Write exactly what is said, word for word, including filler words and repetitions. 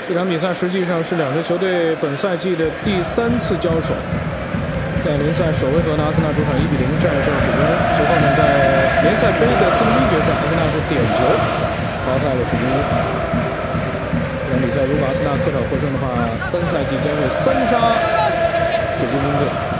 这场比赛实际上是两支球队本赛季的第三次交手。在联赛首回合呢，阿森纳主场一比零战胜水晶宫。随后呢，在联赛杯的四分之一决赛，阿森纳是点球淘汰了水晶宫。这场比赛如果阿森纳客场获胜的话，本赛季将会三杀水晶宫队。